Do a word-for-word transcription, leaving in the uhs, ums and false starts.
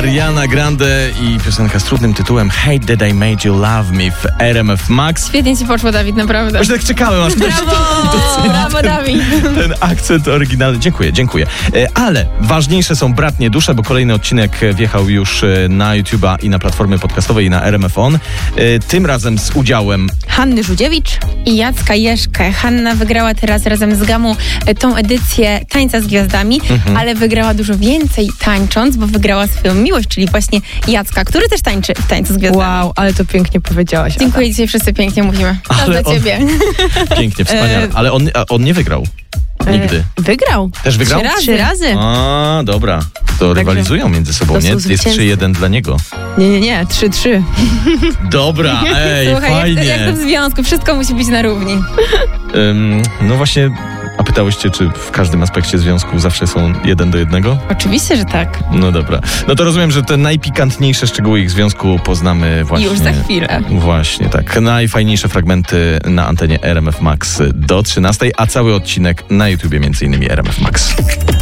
Ariana Grande i piosenka z trudnym tytułem Hate That I Made You Love Me w R M F Max. Świetnie ci poszło, Dawid, naprawdę. Właśnie tak czekałem, aż ktoś Brawo, doceni brawo, ten, Dawid. ten akcent oryginalny. Dziękuję, dziękuję. E, Ale ważniejsze są Bratnie Dusze, bo kolejny odcinek wjechał już na YouTube'a i na platformy podcastowe i na R M F On. E, Tym razem z udziałem Hanny Żudziewicz I Jacka Jeszkę. Hanna wygrała teraz razem z Gamą e, tą edycję Tańca z Gwiazdami, Mhm. ale wygrała dużo więcej tańcząc, bo wygrała swoją miłość, czyli właśnie Jacka, który też tańczy w Tańcu z Gwiazdami. Wow, ale to pięknie powiedziałaś. Dziękuję, dzisiaj wszyscy pięknie mówimy. To Ale dla on- ciebie. pięknie, wspaniale. Ale on, a on nie wygrał. Nigdy. E, wygrał. Też wygrał? Trzy razy. Trzy razy. A, dobra. To rywalizują między sobą, to nie? są Jest zwycięzcy. trzy jeden dla niego. Nie, nie, nie. Trzy, trzy. Dobra, ej, Słuchaj, jak, fajnie. jak to w związku, wszystko musi być na równi. Ym, no właśnie, a pytałyście, czy w każdym aspekcie związku zawsze są jeden do jednego? Oczywiście, że tak. No dobra. No to rozumiem, że te najpikantniejsze szczegóły ich związku poznamy właśnie... Już za chwilę. Właśnie, tak. Najfajniejsze fragmenty na antenie R M F Max do trzynastej, a cały odcinek na YouTubie między innymi R M F Max.